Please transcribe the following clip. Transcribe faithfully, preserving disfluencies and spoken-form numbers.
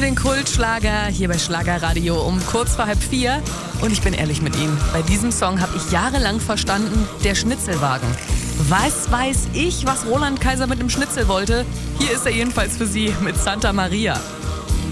den Kultschlager hier bei Schlagerradio um kurz vor halb vier. Und ich bin ehrlich mit Ihnen, bei diesem Song habe ich jahrelang verstanden, der Schnitzelwagen. Was weiß ich, was Roland Kaiser mit dem Schnitzel wollte? Hier ist er jedenfalls für Sie mit Santa Maria.